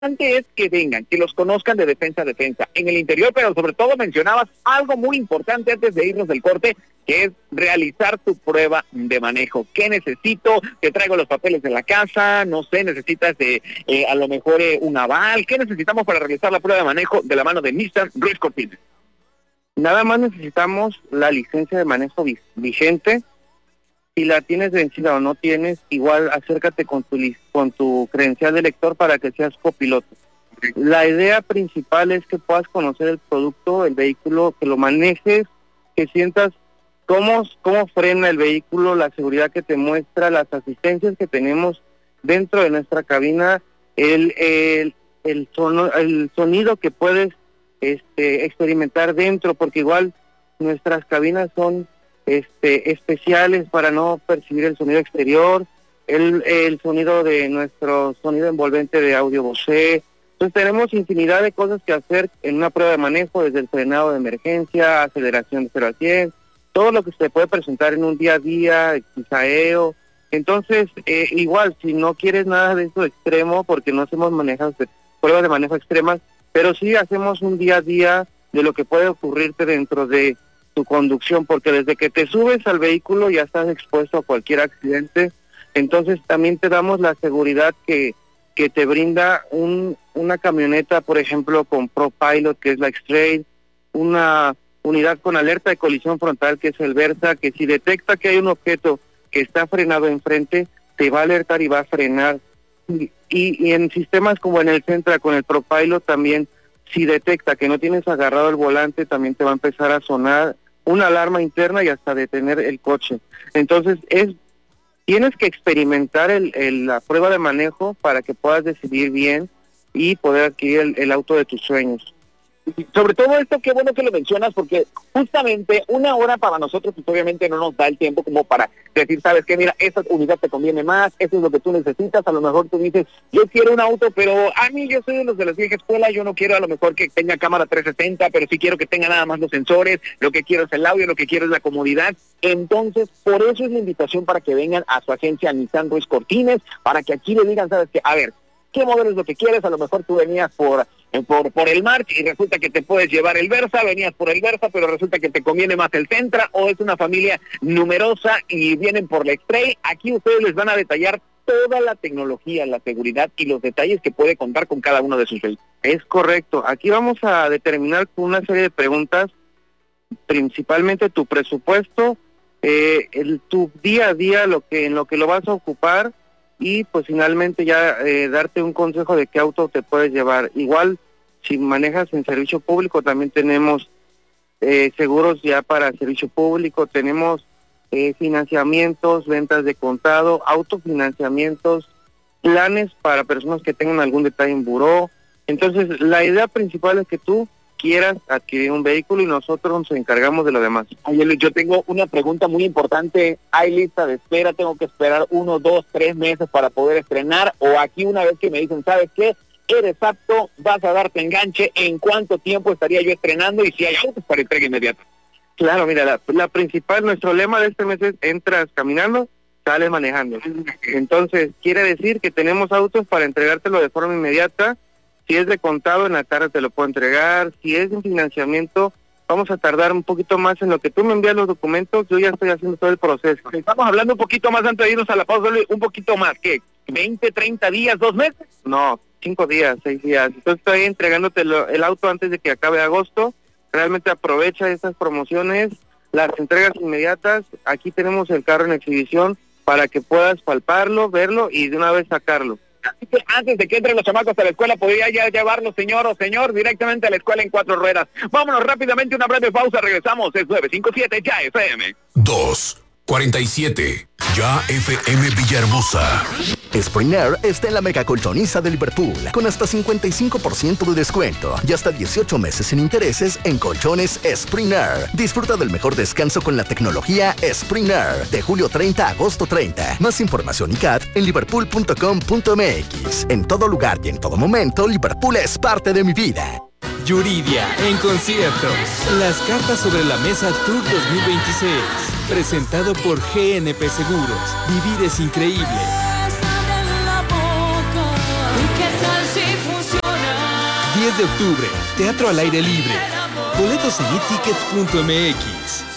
es que vengan, que los conozcan de defensa a defensa, en el interior, pero sobre todo mencionabas algo muy importante antes de irnos del corte, que es realizar tu prueba de manejo. ¿Qué necesito? Te traigo los papeles de la casa, no sé, necesitas a lo mejor un aval. ¿Qué necesitamos para realizar la prueba de manejo de la mano de Nissan Ruiz Cortines? Nada más necesitamos la licencia de manejo vigente. Si la tienes vencida o no tienes, igual acércate con tu credencial de lector para que seas copiloto. La idea principal es que puedas conocer el producto, el vehículo, que lo manejes, que sientas cómo frena el vehículo, la seguridad que te muestra, las asistencias que tenemos dentro de nuestra cabina, el sonido que puedes experimentar dentro, porque igual nuestras cabinas son especiales para no percibir el sonido exterior, el sonido de nuestro sonido envolvente de audio Bose. Entonces tenemos infinidad de cosas que hacer en una prueba de manejo, desde el frenado de emergencia, aceleración de 0 a 100, todo lo que se puede presentar en un día a día, quizá. Entonces, igual, si no quieres nada de eso extremo, porque no hacemos pruebas de manejo extremas, pero sí hacemos un día a día de lo que puede ocurrirte dentro de tu conducción, porque desde que te subes al vehículo ya estás expuesto a cualquier accidente. Entonces también te damos la seguridad que te brinda una camioneta, por ejemplo, con ProPilot, que es la X-Trail, una unidad con alerta de colisión frontal, que es el Versa, que si detecta que hay un objeto que está frenado enfrente, te va a alertar y va a frenar. Y en sistemas como en el Sentra con el ProPilot también, si detecta que no tienes agarrado el volante, también te va a empezar a sonar una alarma interna y hasta detener el coche. Entonces tienes que experimentar la prueba de manejo para que puedas decidir bien y poder adquirir el auto de tus sueños. Sobre todo esto, qué bueno que lo mencionas, porque justamente una hora para nosotros pues obviamente no nos da el tiempo como para decir, sabes qué, mira, esa unidad te conviene más, eso es lo que tú necesitas. A lo mejor tú dices, yo quiero un auto, pero a mí yo soy de los de la vieja escuela, yo no quiero a lo mejor que tenga cámara 360, pero sí quiero que tenga nada más los sensores, lo que quiero es el audio, lo que quiero es la comodidad. Entonces, por eso es la invitación para que vengan a su agencia Nissan Ruiz Cortines, para que aquí le digan, sabes qué, a ver, ¿qué modelo es lo que quieres? A lo mejor tú venías por el March y resulta que te puedes llevar el Versa, venías por el Versa, pero resulta que te conviene más el Sentra, o es una familia numerosa y vienen por la X-Trail. Aquí ustedes les van a detallar toda la tecnología, la seguridad y los detalles que puede contar con cada uno de sus vehículos. Es correcto. Aquí vamos a determinar con una serie de preguntas, principalmente tu presupuesto, tu día a día, en lo que lo vas a ocupar, y pues finalmente ya darte un consejo de qué auto te puedes llevar. Igual, si manejas en servicio público, también tenemos seguros ya para servicio público, tenemos financiamientos, ventas de contado, autofinanciamientos, planes para personas que tengan algún detalle en buró. Entonces, la idea principal es que tú quieras adquirir un vehículo y nosotros nos encargamos de lo demás. Oye, yo tengo una pregunta muy importante. ¿Hay lista de espera? ¿Tengo que esperar 1, 2, 3 meses para poder estrenar? ¿O aquí una vez que me dicen, ¿sabes qué? Eres apto, vas a darte enganche, ¿en cuánto tiempo estaría yo estrenando? Y si hay autos para entrega inmediata. Claro, mira, la principal, nuestro lema de este mes es: entras caminando, sales manejando. Entonces, quiere decir que tenemos autos para entregártelo de forma inmediata. Si es de contado, en la tarde te lo puedo entregar. Si es en financiamiento, vamos a tardar un poquito más en lo que tú me envías los documentos. Yo ya estoy haciendo todo el proceso. Estamos hablando un poquito más antes de irnos a la pausa, un poquito más, ¿qué? ¿20, 30 días, 2 meses? No, 5 días, 6 días. Entonces estoy entregándote el auto antes de que acabe agosto. Realmente aprovecha estas promociones, las entregas inmediatas. Aquí tenemos el carro en exhibición para que puedas palparlo, verlo y de una vez sacarlo. Así que antes de que entren los chamacos a la escuela, podría ya llevarlos, señor o señor, directamente a la escuela en 4 ruedas. Vámonos rápidamente, una breve pausa, regresamos. Es 957 Ya FM. 247 Ya FM Villahermosa. Spring Air está en la mega colchoniza de Liverpool, con hasta 55% de descuento y hasta 18 meses sin intereses en colchones Spring Air. Disfruta del mejor descanso con la tecnología Spring Air, de julio 30 a agosto 30. Más información y CAT en liverpool.com.mx. En todo lugar y en todo momento, Liverpool es parte de mi vida. Yuridia en concierto. Las cartas sobre la mesa Tour 2026. Presentado por GNP Seguros. Vivir es increíble. ¿Y qué tal si funciona? 10 de octubre, teatro al aire libre. Boletos en etickets.mx.